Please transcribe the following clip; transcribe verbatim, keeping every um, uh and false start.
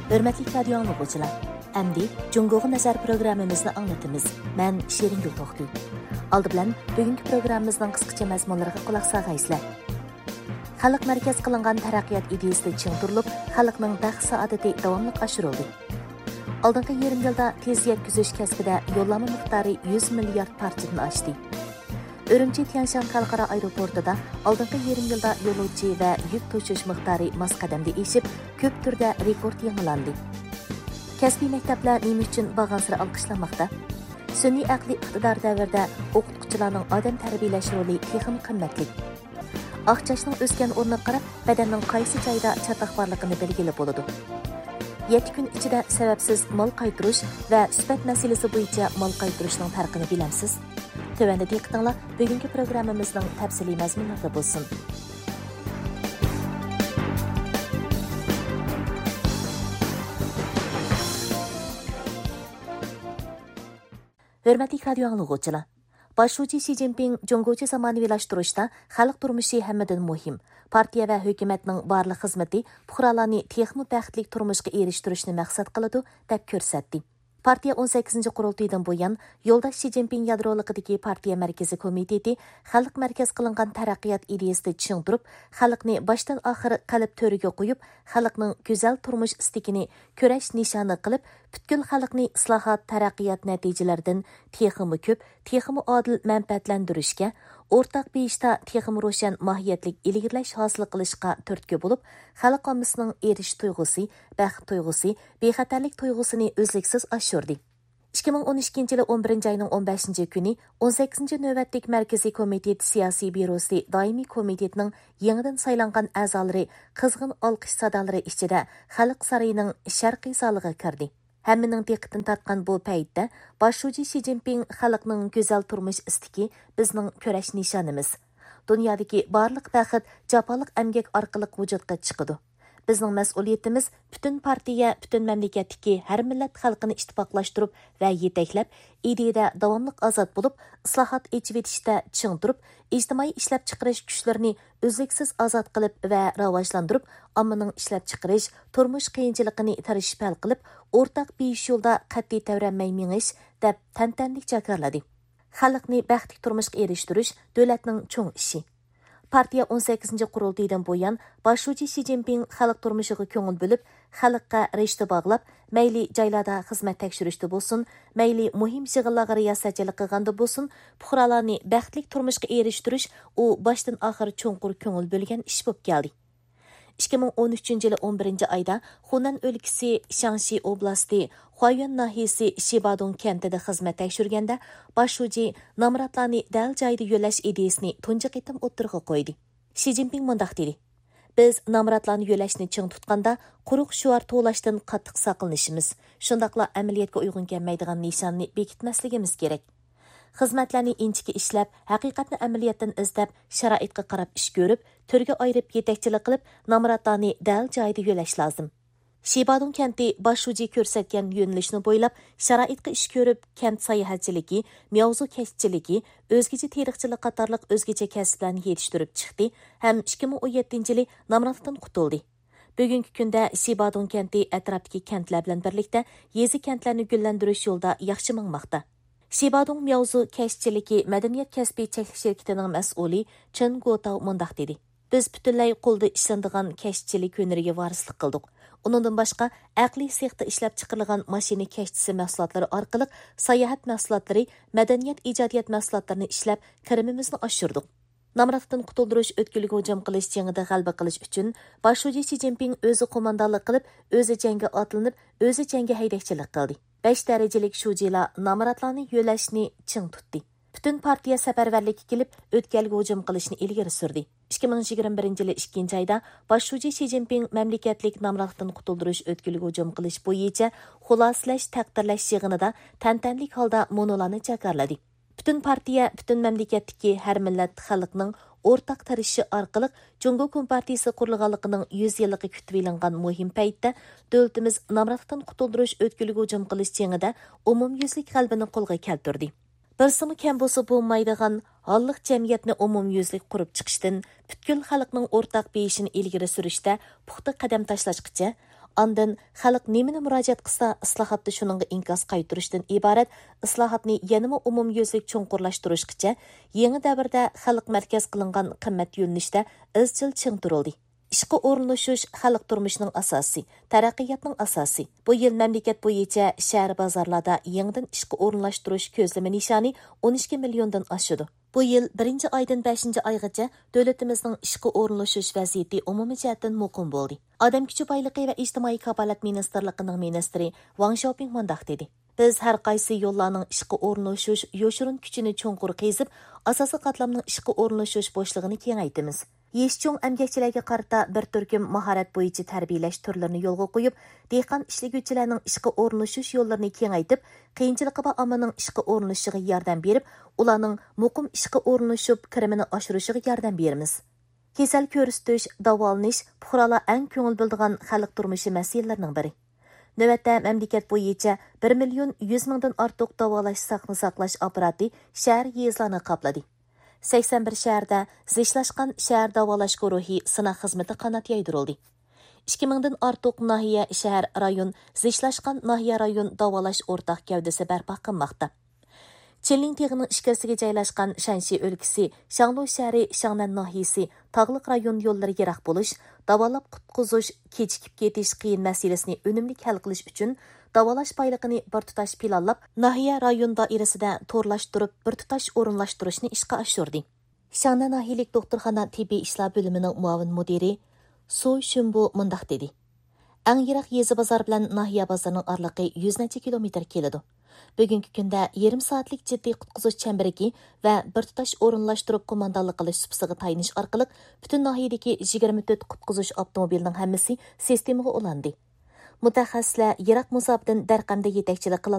Hörmətli radio anlıqçılar, əmdi Cungoğa Nəzər proqramımızı anlatımız. Mən Şerin Gül Toxtü. Aldı bilan bugünkü proqramımızın qısqacha məzmunlarına qulaq sağaysızlar. Xalq mərkəz qılınğan taraqqiyat ideyasida çiң turilib, xalqning baxt saadati davomli oshirıldi. Oldingi yarim yilda tez yetkazish kasbida yo'llanma miqdori yuz milliard parchadan oshdi. Ürümçi Tianshan xalqaro aeroportida oldingi yarim yilda yo'lovchi va yuk tashish miqdori mos qadamda eshib, ko'p turda rekord yangilandi. Kasbiy maktablar nima uchun bag'ansira olqishlanmoqda? Sun'iy aqliy iqtidor davrida o'qituvchilarning odam tarbiyalash roli texnik qimmatli. Aqchashning o'sgan o'rniga qarab, badanning qaysi joyda chatoq borligini belgilab bo'ladi. yetti kun ichida sababsiz mol qaytirish va sifat masalasi bo'yicha mol qaytirishning farqini bilamsiz? Tövəndə diqqətinizlə bugünkü proqramımızın təfsili məzmunları bolsun. Hörmətli radio anlıqçılar, Başçı Xi Jinping Cungocha zamanaviylaşdırışda xalq turmushi hammadan muhim. Partiya və hökumətning barlıq xizməti fuqarolarni texmi baxtlik turmushga erishtirishni maqsad qiladi deb ko'rsatdi. Partiya o'n sakkizinchi qurultaydan buyon Yo'ldosh Xi Jinping yadroliqidagi partiya markaziy komiteti xalq markaz qilingan taraqqiyot ideyasida ching turib, xalqni boshdan oxir qalb to'riga qo'yib, xalqning go'zal turmush istikini ko'rash nishoni qilib, butkul xalqni islohot taraqqiyot natijalaridan texmi ko'p, texmi odil manfaatlantirishga, o'rtaq beyishda texmi ro'shan mohiyatlik ilgirlash hosil qilishga turtki bo'lib, xalq ommasining erish tuyg'usi, baxt tuyg'usi, bexatarlik tuyg'usini o'zliksiz oshirdi. ikki ming o'n ikkinchi yil o'n birinchi oyning o'n beshinchi kuni o'n sakkizinchi navbatlik markaziy komitet siyosiy byurosi doimiy komitetining yangidan saylangan a'zolari qizg'in olqish sadolari ichida xalq saroyining sharqiy zaliga kirdi. Hammaning diqqatini tortgan bu paytda Başçı Xi Jinping xalqning go'zal turmush istiki bizning ko'rash nishonimiz. Dunyodagi barliq baxt jafoliq emgak orqali vujudga chiqadi. Bizning mas'uliyatimiz butun partiya, butun mamlakatdagi har millat xalqini ittifoqlashtirib va yetaklab, ideyada davomli ozod bo'lib, islohot echib etishda ching turib, ijtimoiy ishlab chiqarish kuchlarini o'zliksiz ozod qilib va rivojlantirib, ommaning ishlab chiqarish, turmush qiyinchiligini tarishib hal qilib, o'rtaq beyish yo'lda qat'iy tavranmay mingish deb tantanlik jakarladi. Xalqni baxtli turmushga erishtirish davlatning cho'ng ishi. Partiya o'n sakkizinchi qurultaydan buyon Başçı Xi Jinping xalq turmushiga ko'ngil bo'lib, xalqqa rishta bog'lab, mayli joylarda xizmat tekshirishda bo'lsin, mayli muhim yig'inlarga riyosatchilik qilganda bo'lsin, fuqarolarni baxtli turmushga erishtirish u boshdan oxir cho'nqur ko'ngil bo'lgan ish bo'lib keldi. ikki ming o'n uchinchi yil o'n birinchi oyda Hunan o'lkasi Shanxi oblasti Huayuan nahiyasi Shibadong kentida xizmat tekshirganda Başçı namratlarni dal joyda yo'llash ideyasini tunji qitim o'ttirg'a qo'ydi. Xi Jinping mundaq dedi: "Biz namratlarni yo'llashni ching tutganda quruq shuar to'lashdan qattiq saqlanishimiz, shundaqla amaliyotga uyg'un kelmaydigan nishonni bekitmasligimiz kerak. Xizmatlarni inchiki ishlab, haqiqatni amaliyotdan izlab, sharoitga qarab ish ko'rib, turga ayirib yetakchilik qilib, namratlarni dal joyida yo'llash lozim." Shibadong kenti Başçı ko'rsatgan yo'nalishni bo'ylab sharoitga ish ko'rib, kent sayohatchiligi, mavzu kashchiligi, o'zgacha tarixchilik qatorliq o'zgacha kasblarni yetishtirib chiqdi, ham ikki ming o'n yettinchi yili namratdan qutuldi. Bugungi kunda Shibadong kenti atrofdagi kentlar bilan birlikda yezi kentlarni gullantirish yo'lida yaxshi mingmoqda. Shibadong mavzu kashchiligi madaniyat kasbiy cheklik shirkatining mas'uli Chen Guotao mundaq dedi: "Biz butunlay qo'lda ishlanadigan kashchilik hunariga varislik qildik. Undan boshqa aqliy sexda ishlab chiqarilgan mashina kashchisi mahsulotlari orqali sayohat mahsulotlari, madaniyat ijodiyat mahsulotlarini ishlab kirimimizni oshirdik. Namratdan qutuldirish o'tkilga hujum qilish jangida g'alaba qilish uchun Başçı Xi Jinping o'zi qo'mondonlik qilib, o'zi jangga otlanib, o'zi jangga haydakchilik qildi. besh darajalik shujilar namratlarni yo'lashni ching tutdi. Butun partiya safarbarlikka kelib, o'tkalga hujum qilishni ilgari surdi. ikki ming yigirma birinchi yil ikkinchi oyda Başçı Xi Jinping mamlakatlik namratdan qutuldirish o'tkilga hujum qilish bo'yicha xulosalash taqdirlash yig'inida tantanlik holda monolarni jakarladi. Butun partiya, butun mamlakatdagi har millat xalqning o'rtaq tarishi orqali Jungo Kompartiyasi qurilganligining yuz yilligi kutib olingan muhim paytda davlatimiz namratdan qutuldirish o'tkilga hujum qilish jangida umumyuzlik g'alabani qo'lga keltirdi. Birsimi kam bo'lsa bo'lmaydigan holliq jamiyatni umumyuzlik qurib chiqishdan butkul xalqning o'rtaq beyishini ilgari surishda puxta qadam tashlashgacha Ondan xalq nemini murojaat qilsa, islohotni shuningga inkos qaytarishdan iborat islohotni yanama umumyuzlik cho'nqurlashtirishgacha yangi davrda xalq markaz qilingan qimmat yo'nalishda izchil ching turildi. Ishqi o'rinlashish xalq turmushining asosi, taraqqiyotning asosi. Bu yil mamlakat bo'yicha shahar bozorlarda yangidan ishqi o'rinlashtirish ko'zlama nishoni o'n ikki milliondan oshadi. Bu yil birinchi oydan beshinchi oygacha davlatimizning ishqi o'rinlashish vaziyati umumiy jihatdan muqim bo'ldi. Odam kuchi boyligi va ijtimoiy kafolat ministrligining ministri Wang Xiaoping mundaq dedi: Biz har qaysi yo'llarning ishqi o'rinlashish yoshirin kuchini cho'nqur qezib, asosiy qatlamning ishqi o'rinlashish bo'shlig'ini kengaytimiz. Yeshcho'ng emgakchilarga qarata bir turkum mahorat bo'yicha tarbiyalash turlarini yo'lga qo'yib, dehqon ishliguvchilarning ishqi o'rinlashish yo'llarini kengaytib, qiyinchiligi bor ommaning ishqi o'rinlashishiga yordam berib, ularning muqim ishqi o'rinlashib, kirimini oshirishiga yordam beramiz. Kesal ko'rsatish, davolanish fuqarolar eng ko'ngil bildigan xalq turmushi masalalarining biri. Navbatda mamlakat bo'yicha bir million yuz mingdan ortiq davolash saqni saqlash apparati shahar yezlarni qopladi. sakson bir shaharda zichlashgan shahar davolash guruhi sinaq xizmati qanot yaydirildi. ikki mingdan ortiq nahiya, shahar, rayon zichlashgan nahiya rayon davolash o'rtaq gavdasi barpo qilmoqda. Chilling teg'ining ichkarisiga joylashgan Shanxi o'lkasi, Shanglu shahri, Shangnan nahiyasi, tog'liq rayon yo'llari yiroq bo'lish, davolab qutqizish, kechikib ketish qiyin masalasini unumli hal qilish uchun davolash payligini bir tutash planlab, nahiya rayon doirasida to'rlashtirib, bir tutash o'rinlashtirishni ishga oshirdi. Shangnan nahiyalik doktorxona tibbiy ishlar bo'limining muavin mudiri Su Shunbu mundaq dedi: Eng yiroq yezi bozor bilan nahiya bozorining oraliqi yuz necha kilometr keladi. Bugungi kunda yarim soatlik jiddiy qutqizish chambaragi va bir tutash o'rinlashtirib qo'mondonlik qilish supasiga tayinish orqali butun nahiyadagi yigirma to'rt qutqizish avtomobilining hammasi sistemaga ulandi. Mutaxassislar yiroq musobadan darqamda yetakchilik qila